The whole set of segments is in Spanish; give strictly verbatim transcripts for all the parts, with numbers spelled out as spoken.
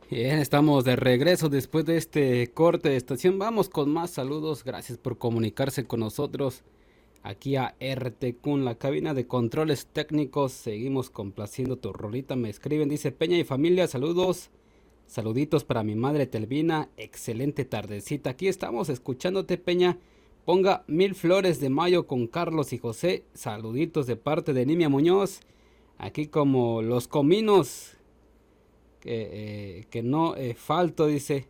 Bien, estamos de regreso después de este corte de estación. Vamos con más saludos. Gracias por comunicarse con nosotros aquí a R T Q en la cabina de controles técnicos. Seguimos complaciendo tu rolita. Me escriben, dice Peña y familia, saludos. Saluditos para mi madre Telvina. Excelente tardecita. Aquí estamos escuchándote, Peña. Ponga mil flores de mayo con Carlos y José. Saluditos de parte de Nimia Muñoz. Aquí como los cominos que, eh, que no eh, falto, dice.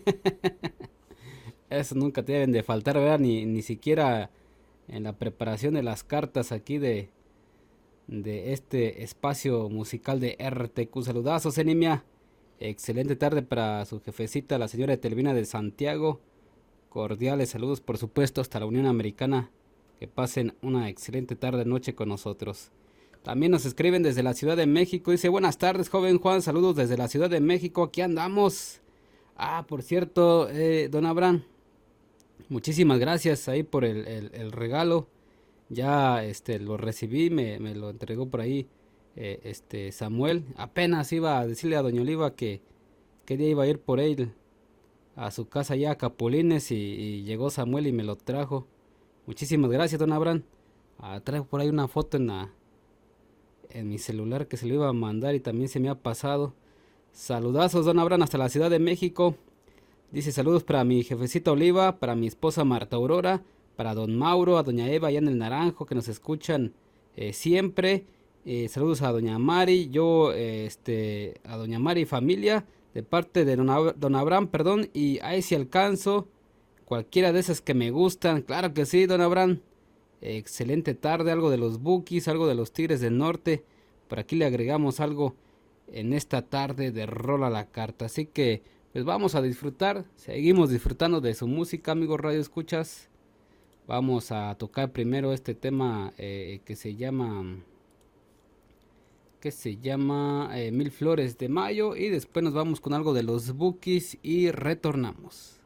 Eso nunca te deben de faltar, ¿verdad? Ni, ni siquiera en la preparación de las cartas aquí de, de este espacio musical de R T Q. Saludazos, Enimia. Excelente tarde para su jefecita, la señora Telvina de Santiago. Cordiales saludos, por supuesto, hasta la Unión Americana. Que pasen una excelente tarde, noche con nosotros. También nos escriben desde la Ciudad de México. Dice, buenas tardes, joven Juan. Saludos desde la Ciudad de México. Aquí andamos. Ah, por cierto, eh, don Abraham, muchísimas gracias ahí por el, el- el regalo. Ya este lo recibí, me, me lo entregó por ahí eh, este Samuel. Apenas iba a decirle a doña Oliva que qué día iba a ir por él a su casa ya a Capulines y, y llegó Samuel y me lo trajo. Muchísimas gracias, don Abraham. Ah, traigo por ahí una foto en la, en mi celular que se lo iba a mandar y también se me ha pasado. Saludazos, don Abraham, hasta la Ciudad de México. Dice saludos para mi jefecita Oliva, para mi esposa Marta Aurora, para don Mauro, a doña Eva allá en el Naranjo que nos escuchan eh, siempre. Eh, saludos a doña Mari, yo eh, este a doña Mari y familia de parte de don, Ab- don Abraham, perdón, y ahí si alcanzo cualquiera de esas que me gustan. Claro que sí, don Abraham. Eh, excelente tarde, algo de los Bukis, algo de los Tigres del Norte. Por aquí le agregamos algo en esta tarde de Rola a la Carta. Así que pues vamos a disfrutar, seguimos disfrutando de su música, amigos Radio Escuchas. Vamos a tocar primero este tema eh, que se llama que se llama eh, Mil Flores de Mayo y después nos vamos con algo de los Bukis y retornamos.